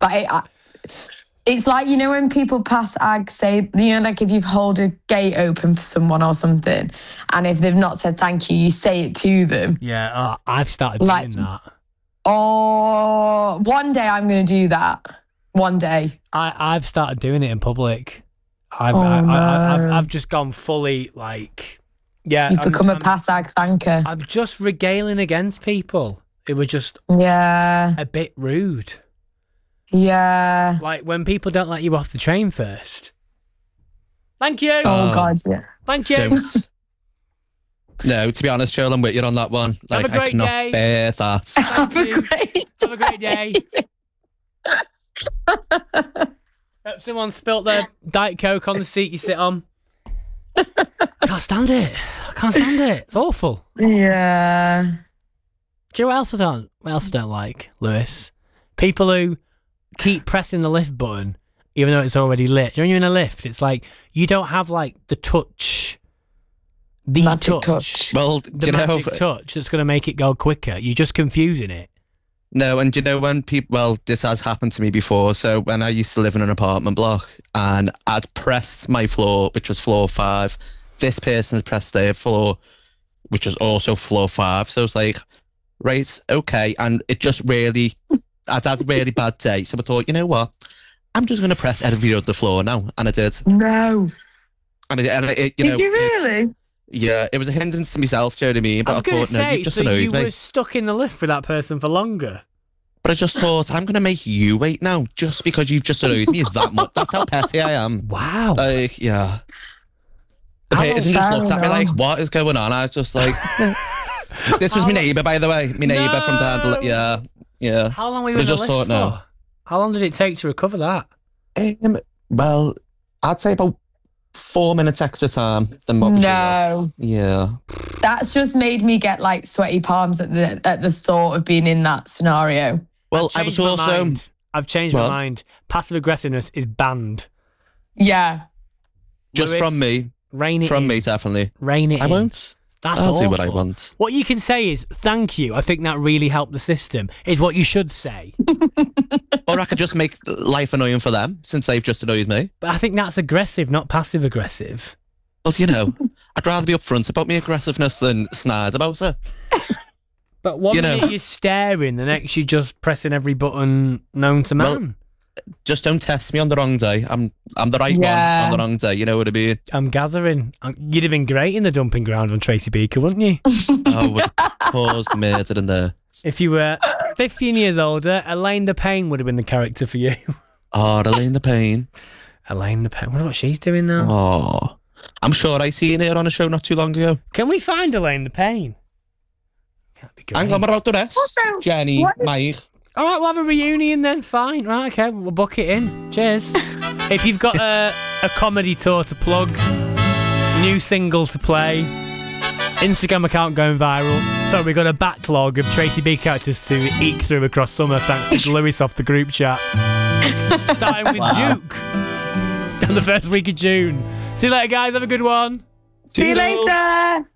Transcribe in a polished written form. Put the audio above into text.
But it's like, you know, when people pass ag, say, you know, like if you've hold a gate open for someone or something, and if they've not said thank you, you say it to them. Yeah, I've started doing that. Oh, one day I'm going to do that. One day. I've started doing it in public. I've just gone fully like, yeah. You've become a pass ag thanker. I'm just regaling against people who were just a bit rude. Yeah. Like when people don't let you off the train first. Thank you. Oh, God, yeah. Thank you. Don't. No, to be honest, Joel, I'm with you on that one. Like, Have a great I cannot day. bear that. Have a great day. Someone spilt their Diet Coke on the seat you sit on. Can't stand it. I can't stand it. It's awful. Yeah. Do you know what else I don't like, Lewis? People who keep pressing the lift button even though it's already lit. When you're in a lift, it's like you don't have like the touch. The magic touch. Well, the magic touch that's going to make it go quicker. You're just confusing it. No, and you know when people, well, this has happened to me before. So when I used to live in an apartment block and I'd pressed my floor, which was floor 5, this person had pressed their floor, which was also floor 5. So it's like, right, okay. And it just really, I'd had a really bad day. So I thought, you know what? I'm just going to press every other floor now. And I did. No. And it, Did you really? Yeah, it was a hindrance to myself, do you know what I mean? But I was going to say, you just so you me. were stuck in the lift with that person for longer. But I just thought, I'm going to make you wait now, just because you've just annoyed me that much. That's how petty I am. Wow. Like, yeah. The person just looked at me like, what is going on? I was just like, this was my neighbour, by the way. My neighbour from down the... Yeah. How long were you in the lift for? No. How long did it take to recover that? Well, I'd say about 4 minutes extra time than what was enough. Yeah. That's just made me get like sweaty palms at the thought of being in that scenario. Well, I was also... I've changed my mind. Passive aggressiveness is banned. Yeah. Just Lewis, from me. Rein it from in. me, definitely. Rein it I in. won't. That's I'll awful. see what I want. What you can say is, thank you. I think that really helped the system, is what you should say. Or I could just make life annoying for them, since they've just annoyed me. But I think that's aggressive, not passive aggressive. Well, you know, I'd rather be upfront about my aggressiveness than snide about it. But one minute you're staring, the next you're just pressing every button known to man. Well, just don't test me on the wrong day. I'm the right one on the wrong day. You know what I mean? I'm gathering. You'd have been great in the dumping ground on Tracy Beaker, wouldn't you? Oh, would have caused murder in there. If you were 15 years older, Elaine the Pain would have been the character for you. Oh, Elaine the Pain. Elaine the Pain. I wonder what she's doing now. Oh, I'm sure I seen her on a show not too long ago. Can we find Elaine the Pain? That'd be great. Hang on about the rest. Jenny, Mike. All right, we'll have a reunion then. Fine. Right, okay. We'll book it in. Cheers. If you've got a comedy tour to plug, new single to play, Instagram account going viral. So we've got a backlog of Tracy B characters to eke through across summer thanks to Lewis off the group chat. Starting with Duke on the first week of June. See you later, guys. Have a good one. See you later.